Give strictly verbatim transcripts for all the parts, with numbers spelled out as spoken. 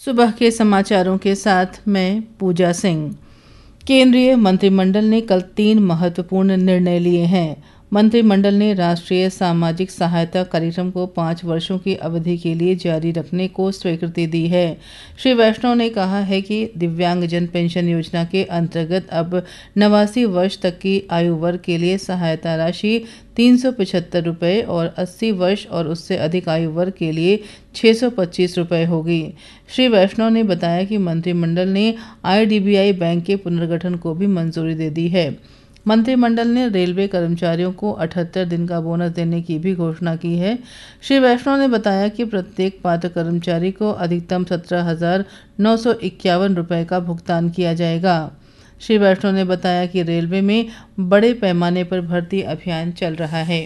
सुबह के समाचारों के साथ मैं पूजा सिंह। केंद्रीय मंत्रिमंडल ने कल तीन महत्वपूर्ण निर्णय लिए हैं। मंत्रिमंडल ने राष्ट्रीय सामाजिक सहायता कार्यक्रम को पाँच वर्षों की अवधि के लिए जारी रखने को स्वीकृति दी है। श्री वैष्णव ने कहा है कि दिव्यांगजन पेंशन योजना के अंतर्गत अब नवासी वर्ष तक की आयु वर्ग के लिए सहायता राशि तीन सौ पचहत्तर रुपये और अस्सी वर्ष और उससे अधिक आयु वर्ग के लिए छः सौ पच्चीस रुपये होगी। श्री वैष्णव ने बताया कि मंत्रिमंडल ने I D B I bank के पुनर्गठन को भी मंजूरी दे दी है। मंत्रिमंडल ने रेलवे कर्मचारियों को अठहत्तर दिन का बोनस देने की भी घोषणा की है। श्री वैष्णव ने बताया कि प्रत्येक पात्र कर्मचारी को अधिकतम सत्रह हजार नौ सौ इक्यावन रुपये का भुगतान किया जाएगा। श्री वैष्णव ने बताया कि रेलवे में बड़े पैमाने पर भर्ती अभियान चल रहा है।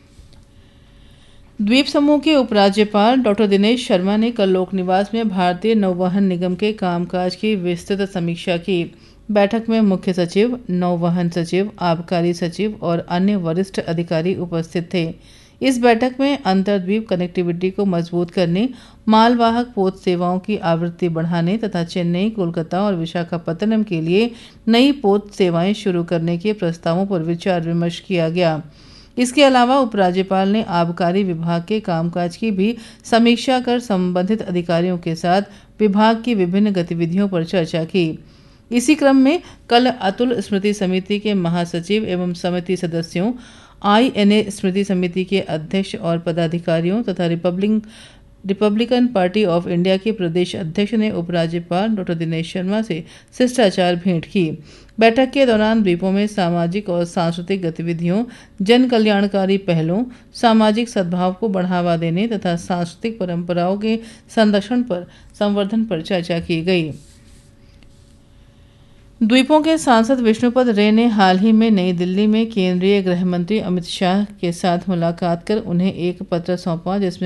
द्वीप समूह के उपराज्यपाल डॉक्टर दिनेश शर्मा ने कल लोक निवास में भारतीय नौवहन निगम के कामकाज की विस्तृत समीक्षा की। बैठक में मुख्य सचिव, नौवहन सचिव, आबकारी सचिव और अन्य वरिष्ठ अधिकारी उपस्थित थे। इस बैठक में अंतर्द्वीप कनेक्टिविटी को मजबूत करने, मालवाहक पोत सेवाओं की आवृत्ति बढ़ाने तथा चेन्नई, कोलकाता और विशाखापत्तनम के लिए नई पोत सेवाएं शुरू करने के प्रस्तावों पर विचार विमर्श किया गया। इसके अलावा उपराज्यपाल ने आबकारी विभाग के कामकाज की भी समीक्षा कर संबंधित अधिकारियों के साथ विभाग की विभिन्न गतिविधियों पर चर्चा की। इसी क्रम में कल अतुल स्मृति समिति के महासचिव एवं समिति सदस्यों, आई एन ए स्मृति समिति के अध्यक्ष और पदाधिकारियों तथा Republic Republican party of India के प्रदेश अध्यक्ष ने उपराज्यपाल डॉक्टर दिनेश शर्मा से शिष्टाचार भेंट की। बैठक के दौरान द्वीपों में सामाजिक और सांस्कृतिक गतिविधियों, जन कल्याणकारी पहलों, सामाजिक सद्भाव को बढ़ावा देने तथा सांस्कृतिक परंपराओं के संरक्षण पर संवर्धन पर चर्चा की गई। द्वीपों के सांसद विष्णुपद रे ने हाल ही में नई दिल्ली में केंद्रीय गृह मंत्री अमित शाह के साथ मुलाकात कर उन्हें एक पत्र सौंपा, जिसमें